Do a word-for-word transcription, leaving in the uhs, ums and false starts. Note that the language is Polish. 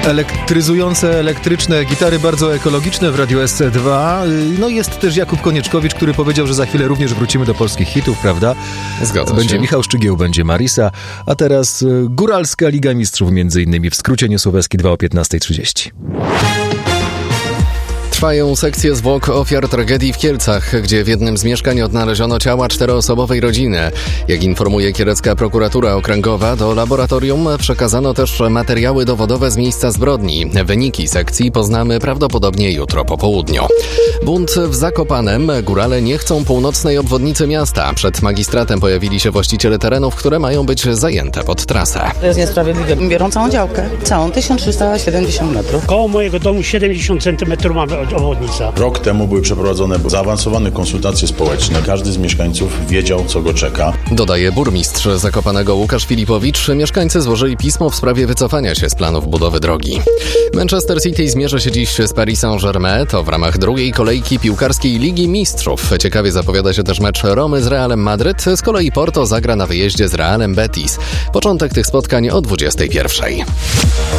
Elektryzujące, elektryczne gitary, bardzo ekologiczne w Radiu S C dwa. No jest też Jakub Konieczkowicz, który powiedział, że za chwilę również wrócimy do polskich hitów, prawda? Zgadza będzie się. Michał Szczygieł, będzie Marisa, a teraz Góralska Liga Mistrzów między innymi. W skrócie Niesłowecki dwa o piętnasta trzydzieści. Trwają sekcje zwłok ofiar tragedii w Kielcach, gdzie w jednym z mieszkań odnaleziono ciała czteroosobowej rodziny. Jak informuje kielecka prokuratura okręgowa, do laboratorium przekazano też materiały dowodowe z miejsca zbrodni. Wyniki sekcji poznamy prawdopodobnie jutro po południu. Bunt w Zakopanem. Górale nie chcą północnej obwodnicy miasta. Przed magistratem pojawili się właściciele terenów, które mają być zajęte pod trasę. To jest niesprawiedliwe. Biorą całą działkę. Całą tysiąc trzysta siedemdziesiąt metrów. Koło mojego domu siedemdziesiąt centymetrów mamy obwodnica. Rok temu były przeprowadzone zaawansowane konsultacje społeczne. Każdy z mieszkańców wiedział, co go czeka. Dodaje burmistrz Zakopanego Łukasz Filipowicz. Mieszkańcy złożyli pismo w sprawie wycofania się z planów budowy drogi. Manchester City zmierzy się dziś z Paris Saint-Germain. To w ramach drugiej kolejki piłkarskiej Ligi Mistrzów. Ciekawie zapowiada się też mecz Romy z Realem Madryt. Z kolei Porto zagra na wyjeździe z Realem Betis. Początek tych spotkań o dwudziestej pierwszej.